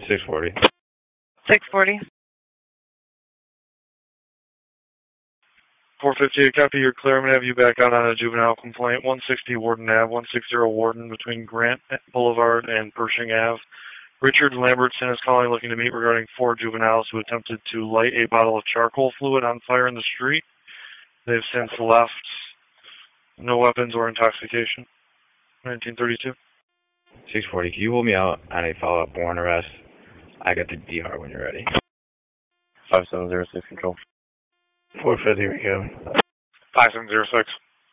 640. 640. 458, copy, you're clear. I'm going to have you back out on a juvenile complaint. 160 Warden Ave, 160 Warden between Grant Boulevard and Pershing Ave. Richard Lambertson is calling, looking to meet regarding 4 juveniles who attempted to light a bottle of charcoal fluid on fire in the street. They've since left. No weapons or intoxication. 1932. 640, can you hold me out on a follow-up warrant arrest? I got the DR when you're ready. 5706 control. 450, recovery. 5706.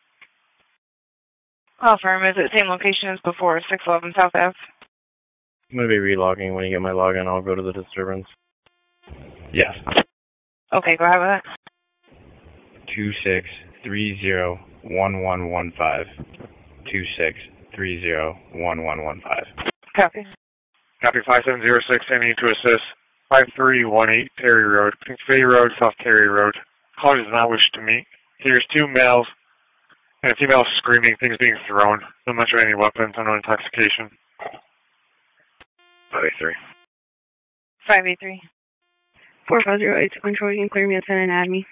Call firm, is it same location as before, 611 South Ave? I'm going to be relogging. When you get my login, I'll go to the disturbance. Yes. Okay, go ahead with it. 26301115. 26301115. Copy. Copy, 5706, I need to assist. 5318 Terry Road, Fay Road, South Terry Road. Caller does not wish to meet. He hears 2 males and a female screaming, things being thrown. No mention of any weapons, no intoxication. 583. 583. 4508 control, you can clear me at 10 and add me.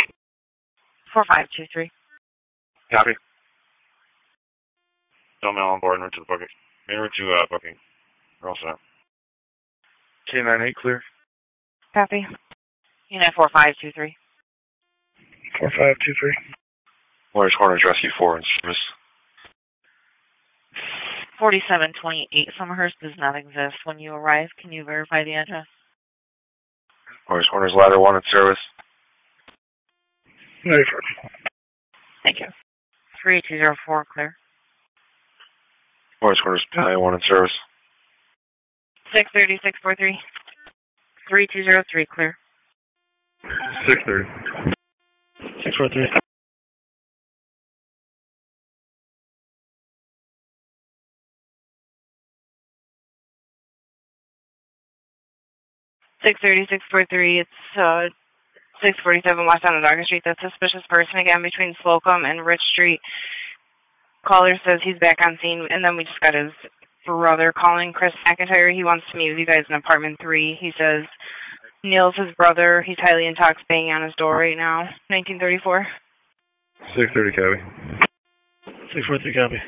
4523. Copy. Don't mail on board and route to the booking. Main route to booking. We're all set. K98 clear. Copy. Unit 4523. 4523. Warriors Corners Rescue 4 in service. 4728 Summerhurst does not exist. When you arrive, can you verify the address? Warriors Corners Ladder 1 in service. 94. Thank you. 3204 clear. Warriors Corners Battalion 1 in service. 630 643. 3203 clear. 630. 643. 630 643. It's 647 West on Darker Street. That suspicious person again between Slocum and Rich Street. Caller says he's back on scene, and then we just got his brother calling, Chris McIntyre. He wants to meet with you guys in apartment 3. He says Neil's his brother. He's highly intoxicated, banging on his door right now. 1934. 630 copy. 643 copy.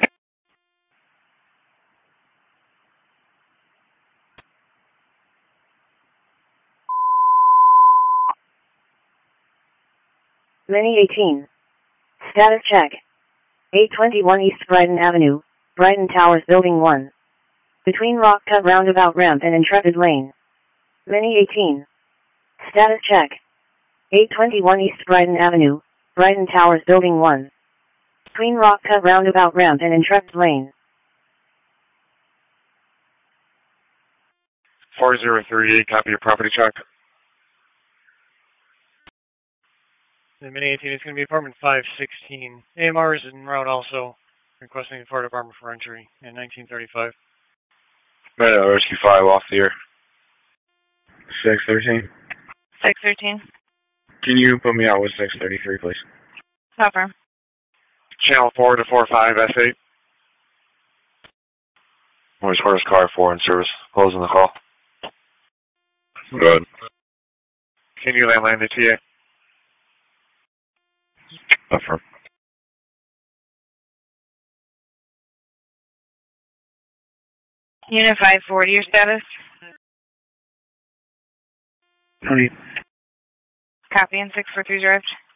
Mini 18. Status check. 821 East Brighton Avenue, Brighton Towers Building 1. Between Rock Cut Roundabout Ramp and Intrepid Lane. Mini 18. Status check. 821 East Brighton Avenue, Brighton Towers Building 1. Between Rock Cut Roundabout Ramp and Intrepid Lane. 4038, copy your property check. The Mini 18 is going to be apartment 516. AMR is en route also, requesting the fire department for entry in 1935. Rescue 5 off the air. 613. 613. Can you put me out with 633, please? Cover. Channel 4 to 45 S8. Warriors Corners Car 4 in service. Closing the call. Good. Can you landline to TA? Affirm. Unit 540, your status? 20. Copy, and 643 arrived.